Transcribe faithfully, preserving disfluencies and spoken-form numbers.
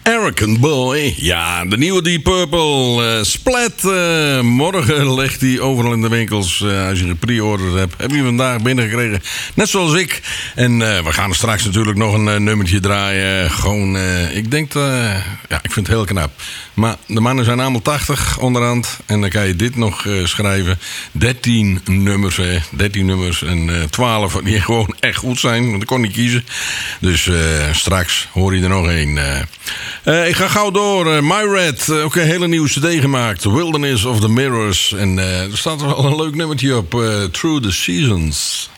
American Boy. Ja, de nieuwe Deep Purple. Uh, Splat. Uh, morgen ligt hij overal in de winkels. Uh, als je gepreorderd hebt, heb je vandaag binnengekregen. Net zoals ik. En uh, we gaan straks natuurlijk nog een uh, nummertje draaien. Gewoon, uh, ik denk, uh, ja, ik vind het heel knap. Maar de mannen zijn allemaal tachtig onderhand. En dan kan je dit nog uh, schrijven. dertien nummers, hè. dertien nummers. En uh, twaalf die gewoon echt goed zijn. Want ik kon niet kiezen. Dus uh, straks hoor je er nog één. Uh. Uh, ik ga gauw door. Uh, My Red, uh, ook een hele nieuwe cd gemaakt. Wilderness of the Mirrors. En uh, er staat er wel een leuk nummertje op. Uh, Through the Seasons.